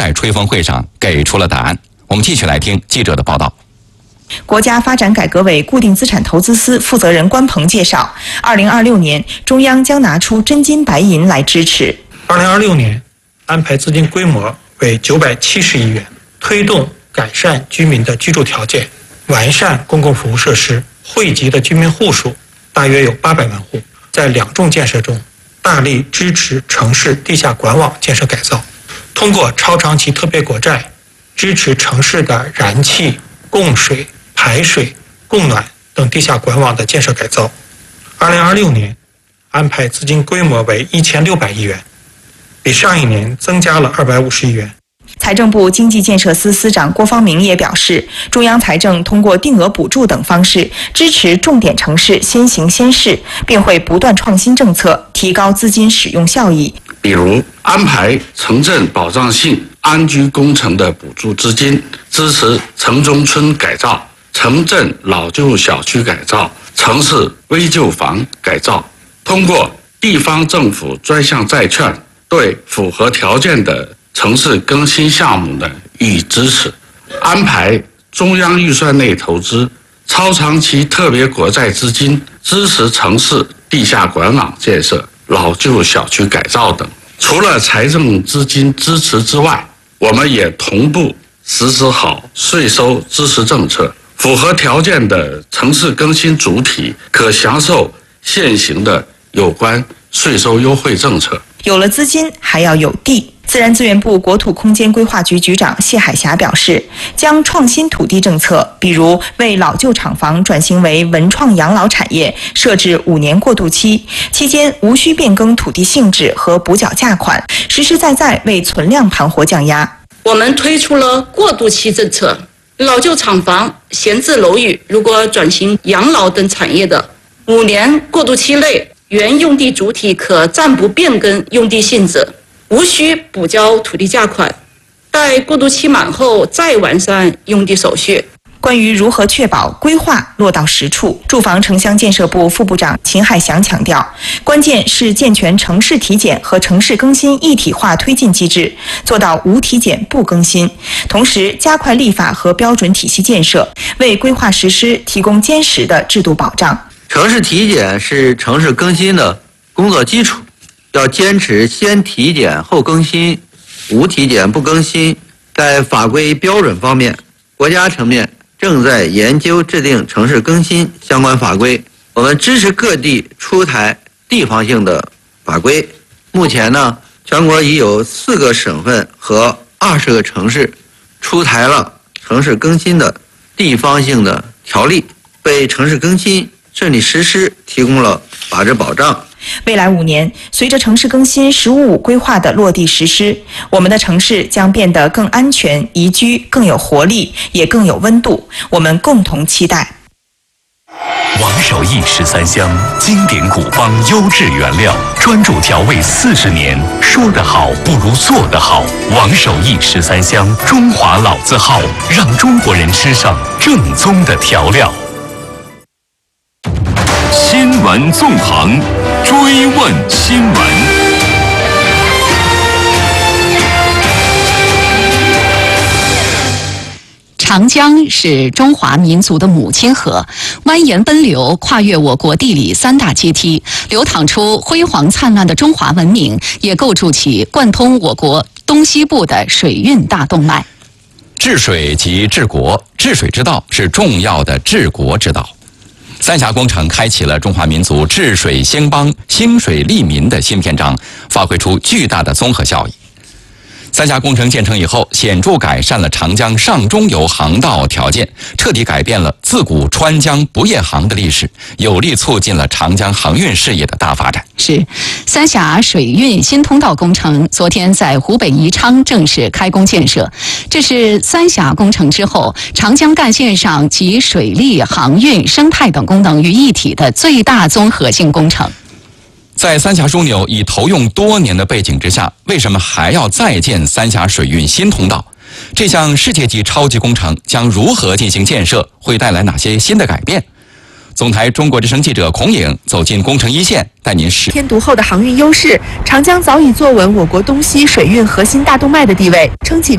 在吹风会上给出了答案。我们继续来听记者的报道。 国家发展改革委固定资产投资司负责人关鹏介绍，2026年中央将拿出真金白银来支持。 2026年安排资金规模为970亿元，推动改善居民的居住条件，完善公共服务设施，惠及的居民户数大约有800万户。在两重建设中，大力支持城市地下管网建设改造，通过超长期特别国债支持城市的燃气、供水、排水、供暖等地下管网的建设改造。2026年安排资金规模为1600亿元，比上一年增加了250亿元。 财政部经济建设司司长郭方明也表示，中央财政通过定额补助等方式支持重点城市先行先试，并会不断创新政策，提高资金使用效益。 比如安排城镇保障性安居工程的补助资金，支持城中村改造、城镇老旧小区改造、城市危旧房改造，通过地方政府专项债券对符合条件的城市更新项目的予以支持，安排中央预算内投资、超长期特别国债资金支持城市地下管网建设、老旧小区改造等。除了财政资金支持之外，我们也同步实施好税收支持政策，符合条件的城市更新主体可享受现行的有关税收优惠政策。 有了资金，还要有地。自然资源部国土空间规划局局长谢海霞表示，将创新土地政策，比如为老旧厂房转型为文创养老产业设置5年过渡期，期间无需变更土地性质和补缴价款，实实在在为存量盘活降压。 我们推出了过渡期政策，老旧厂房、闲置楼宇如果转型养老等产业的5年过渡期内，原用地主体可暂不变更用地性质，无需补交土地价款，待过渡期满后再完善用地手续。 关于如何确保规划落到实处，住房城乡建设部副部长秦海祥强调，关键是健全城市体检和城市更新一体化推进机制，做到无体检不更新，同时加快立法和标准体系建设，为规划实施提供坚实的制度保障。 城市体检是城市更新的工作基础，要坚持先体检后更新，无体检不更新。在法规标准方面，国家层面正在研究制定城市更新相关法规，我们支持各地出台地方性的法规。目前呢，全国已有4个省份和20个城市出台了城市更新的地方性的条例，为城市更新顺利实施提供了法治保障。 未来5年，随着城市更新“15+5”规划的落地实施，我们的城市将变得更安全、宜居、更有活力，也更有温度。我们共同期待。 王守义13香，经典古方，优质原料，专注调味40年。说得好不如做得好。王守义13香，中华老字号，让中国人吃上正宗的调料。新闻纵横，追问新闻。 长江是中华民族的母亲河，蜿蜒奔流，跨越我国地理3大阶梯，流淌出辉煌灿烂的中华文明，也构筑起贯通我国东西部的水运大动脉。 治水即治国，治水之道是重要的治国之道。三峡工程开启了中华民族治水兴邦、兴水利民的新篇章，发挥出巨大的综合效益。三峡工程建成以后，显著改善了长江上中游航道条件，彻底改变了自古川江不夜航的历史，有力促进了长江航运事业的大发展。 是，三峡水运新通道工程昨天在湖北宜昌正式开工建设，这是三峡工程之后长江干线上集水利、航运、生态等功能于一体的最大综合性工程。 在三峡枢纽已投用多年的背景之下，为什么还要再建三峡水运新通道？这项世界级超级工程将如何进行建设？会带来哪些新的改变？总台中国之声记者孔颖走进工程一线，带您实天独厚的航运优势，长江早已坐稳我国东西水运核心大动脉的地位，撑起